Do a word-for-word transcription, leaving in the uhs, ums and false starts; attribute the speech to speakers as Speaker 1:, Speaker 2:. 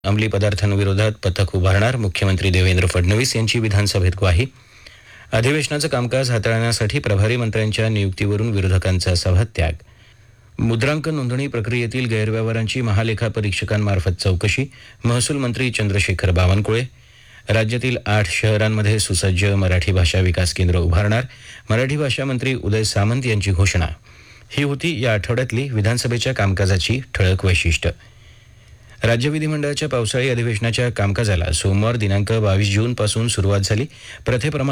Speaker 1: अंमली पदार्थांविरोधात पथक उभारणार मुख्यमंत्री देवेंद्र फडणवीस यांची विधानसभेत ग्वाही. अधिवेशनाचं कामकाज हाताळण्यासाठी प्रभारी मंत्र्यांच्या नियुक्तीवरून विरोधकांचा सभात्याग. मुद्रांक नोंदणी प्रक्रियेतील गैरव्यवहारांची महालेखा परीक्षकांमार्फत चौकशी. महसूल मंत्री चंद्रशेखर बावनकुळे. राज्यातील आठ शहरांमध्ये सुसज्ज मराठी भाषा विकास केंद्र उभारणार. मराठी भाषा मंत्री उदय सामंत यांची घोषणा. ही होती या आठवड्यातली विधानसभेच्या कामकाजाची ठळक वैशिष्ट्य. राज्य विधिमंडळाच्या पावसाळी अधिवेशनाच्या कामकाजाला सोमवार दिनांक बावीस जून पासून सुरुवात झाली. प्रथेप्रमाणे